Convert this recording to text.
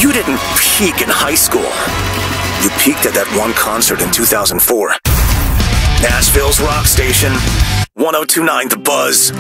You didn't peak in high school. You peaked at that one concert in 2004. Nashville's rock station, 102.9 The Buzz.